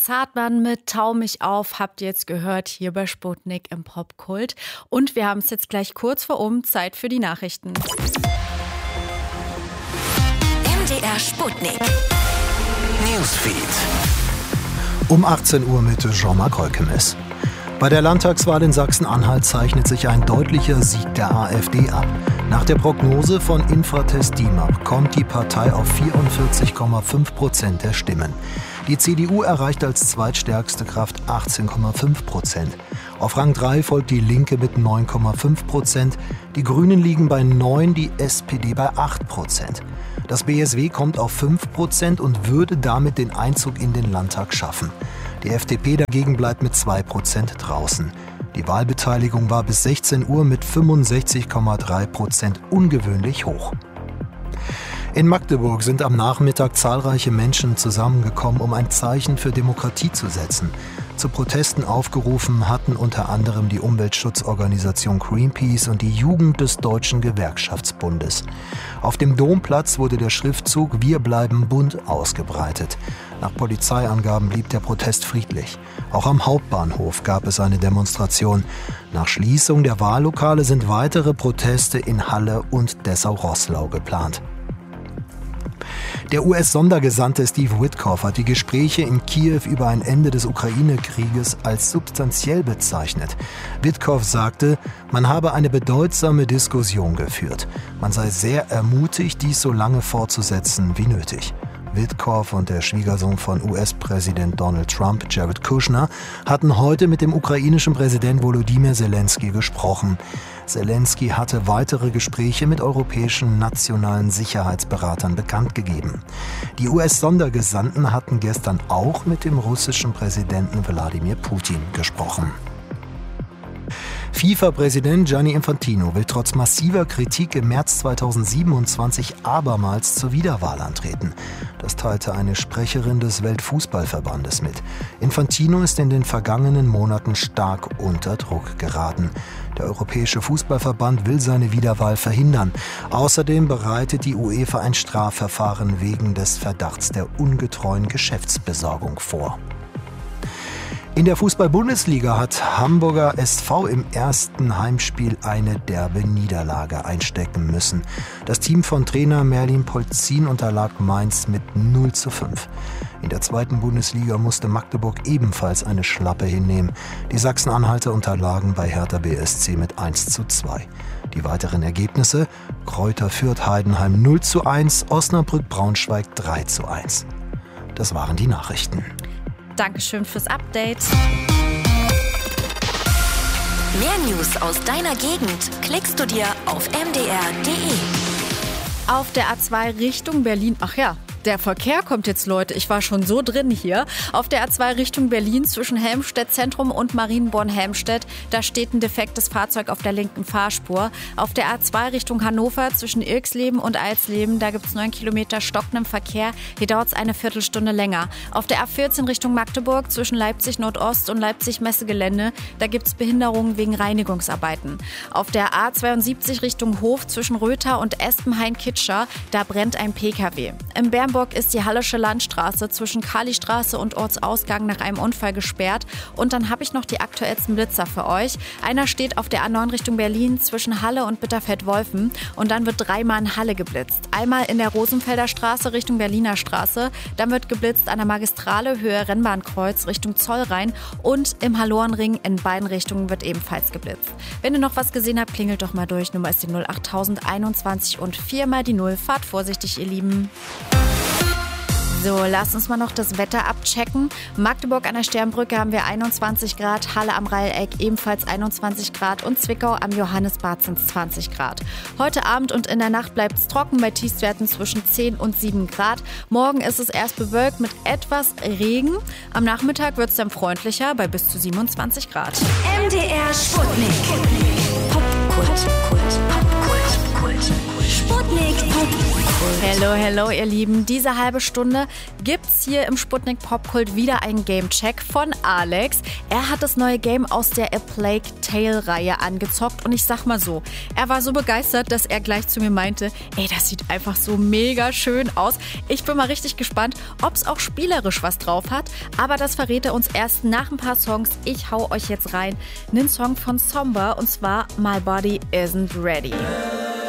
Max Hartmann mit Tau mich auf, habt ihr jetzt gehört, hier bei Sputnik im Popkult. Und wir haben es jetzt gleich kurz vor Zeit für die Nachrichten. MDR Sputnik. Newsfeed. Um 18 Uhr mit Jean-Marc Holkemes. Bei der Landtagswahl in Sachsen-Anhalt zeichnet sich ein deutlicher Sieg der AfD ab. Nach der Prognose von Infratest DIMAP kommt die Partei auf 44,5% der Stimmen. Die CDU erreicht als zweitstärkste Kraft 18,5%. Auf Rang 3 folgt die Linke mit 9,5%. Die Grünen liegen bei 9%, die SPD bei 8%. Das BSW kommt auf 5% und würde damit den Einzug in den Landtag schaffen. Die FDP dagegen bleibt mit 2% draußen. Die Wahlbeteiligung war bis 16 Uhr mit 65,3% ungewöhnlich hoch. In Magdeburg sind am Nachmittag zahlreiche Menschen zusammengekommen, um ein Zeichen für Demokratie zu setzen. Zu Protesten aufgerufen hatten unter anderem die Umweltschutzorganisation Greenpeace und die Jugend des Deutschen Gewerkschaftsbundes. Auf dem Domplatz wurde der Schriftzug „Wir bleiben bunt" ausgebreitet. Nach Polizeiangaben blieb der Protest friedlich. Auch am Hauptbahnhof gab es eine Demonstration. Nach Schließung der Wahllokale sind weitere Proteste in Halle und Dessau-Roßlau geplant. Der US-Sondergesandte Steve Witkoff hat die Gespräche in Kiew über ein Ende des Ukraine-Krieges als substanziell bezeichnet. Witkoff sagte, man habe eine bedeutsame Diskussion geführt. Man sei sehr ermutigt, dies so lange fortzusetzen wie nötig. Witkoff und der Schwiegersohn von US-Präsident Donald Trump, Jared Kushner, hatten heute mit dem ukrainischen Präsident Volodymyr Zelensky gesprochen. Zelensky hatte weitere Gespräche mit europäischen nationalen Sicherheitsberatern bekannt gegeben. Die US-Sondergesandten hatten gestern auch mit dem russischen Präsidenten Wladimir Putin gesprochen. FIFA-Präsident Gianni Infantino will trotz massiver Kritik im März 2027 abermals zur Wiederwahl antreten. Das teilte eine Sprecherin des Weltfußballverbandes mit. Infantino ist in den vergangenen Monaten stark unter Druck geraten. Der Europäische Fußballverband will seine Wiederwahl verhindern. Außerdem bereitet die UEFA ein Strafverfahren wegen des Verdachts der ungetreuen Geschäftsbesorgung vor. In der Fußball-Bundesliga hat Hamburger SV im ersten Heimspiel eine derbe Niederlage einstecken müssen. Das Team von Trainer Merlin Polzin unterlag Mainz mit 0:5. In der zweiten Bundesliga musste Magdeburg ebenfalls eine Schlappe hinnehmen. Die Sachsen-Anhalter unterlagen bei Hertha BSC mit 1:2. Die weiteren Ergebnisse: Greuther Fürth Heidenheim 0:1, Osnabrück Braunschweig 3:1. Das waren die Nachrichten. Dankeschön fürs Update. Mehr News aus deiner Gegend klickst du dir auf mdr.de. Auf der A2 Richtung Berlin, der Verkehr kommt jetzt, Leute. Ich war schon so drin hier. Auf der A2 Richtung Berlin zwischen Helmstedt Zentrum und Marienborn-Helmstedt. Da steht ein defektes Fahrzeug auf der linken Fahrspur. Auf der A2 Richtung Hannover zwischen Irksleben und Eilsleben. Da gibt es 9 Kilometer stockendem Verkehr. Hier dauert es eine Viertelstunde länger. Auf der A14 Richtung Magdeburg zwischen Leipzig Nordost und Leipzig Messegelände. Da gibt es Behinderungen wegen Reinigungsarbeiten. Auf der A72 Richtung Hof zwischen Rötha und Espenhain-Kitscher. Da brennt ein PKW. Im Bernburg ist die Hallische Landstraße zwischen Kalistraße und Ortsausgang nach einem Unfall gesperrt. Und dann habe ich noch die aktuellsten Blitzer für euch. Einer steht auf der A9 Richtung Berlin zwischen Halle und Bitterfeld-Wolfen. Und dann wird 3-mal in Halle geblitzt. Einmal in der Rosenfelder Straße Richtung Berliner Straße. Dann wird geblitzt an der Magistrale Höhe Rennbahnkreuz Richtung Zollrhein. Und im Hallorenring in beiden Richtungen wird ebenfalls geblitzt. Wenn ihr noch was gesehen habt, klingelt doch mal durch. Nummer ist die 08021 und 4 die 0. Fahrt vorsichtig, ihr Lieben. So, lasst uns mal noch das Wetter abchecken. Magdeburg an der Sternbrücke haben wir 21 Grad, Halle am Reileck ebenfalls 21 Grad und Zwickau am Johannesbad sind es 20 Grad. Heute Abend und in der Nacht bleibt es trocken bei Tiefstwerten zwischen 10 und 7 Grad. Morgen ist es erst bewölkt mit etwas Regen. Am Nachmittag wird es dann freundlicher bei bis zu 27 Grad. MDR Sputnik. Popkult. Sputnik Popkult. Hello, ihr Lieben. Diese halbe Stunde gibt's hier im Sputnik Popkult wieder einen Game-Check von Alex. Er hat das neue Game aus der A Plague Tale-Reihe angezockt und ich sag mal so, er war so begeistert, dass er gleich zu mir meinte, ey, das sieht einfach so mega schön aus. Ich bin mal richtig gespannt, ob's auch spielerisch was drauf hat, aber das verrät er uns erst nach ein paar Songs. Ich hau euch jetzt rein einen Song von Somber und zwar My Body Isn't Ready.